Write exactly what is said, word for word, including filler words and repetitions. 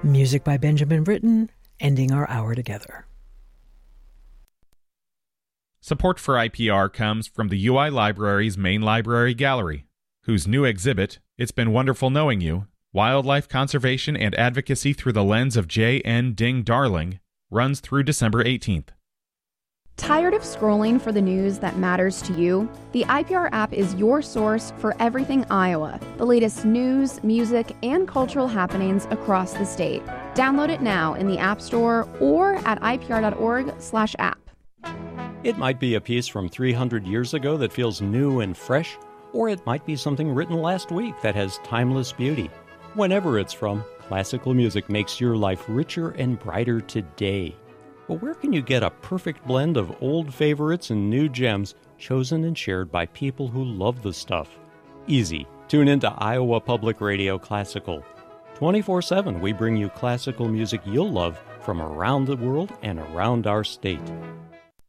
Music by Benjamin Britten, ending our hour together. Support for I P R comes from the U I Library's main library gallery, whose new exhibit, It's Been Wonderful Knowing You, Wildlife Conservation and Advocacy Through the Lens of J N Ding Darling, runs through December eighteenth. Tired of scrolling for the news that matters to you? The I P R app is your source for everything Iowa, the latest news, music, and cultural happenings across the state. Download it now in the App Store or at I P R dot org slash app. It might be a piece from three hundred years ago that feels new and fresh, or it might be something written last week that has timeless beauty. Whenever it's from, classical music makes your life richer and brighter today. But where can you get a perfect blend of old favorites and new gems chosen and shared by people who love the stuff? Easy. Tune into Iowa Public Radio Classical. twenty-four seven, we bring you classical music you'll love from around the world and around our state.